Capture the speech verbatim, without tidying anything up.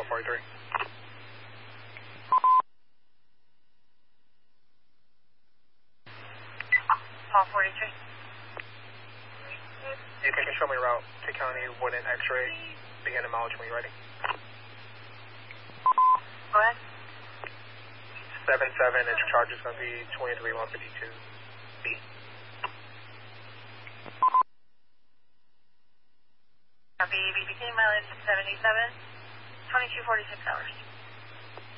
twelve forty-three. twelve forty-three. You can show me route to County Wood and X-ray. Begin the mileage when you're ready. Go ahead. seven seven, and your charge is going to be twenty-three one fifty-two B. Copy, B B T mileage seventy-seven, twenty-two forty-six hours.